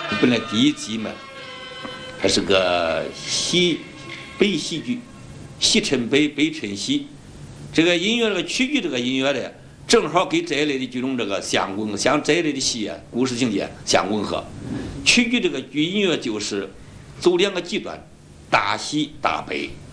本来第一集嘛，它是个悲喜剧，喜成悲，悲成喜。这个音乐这个曲剧这个音乐呢，正好跟这一类的剧种这个相吻，像这一类的戏啊，故事情节相吻合。曲剧这个剧音乐就是走两个极端，大喜大悲。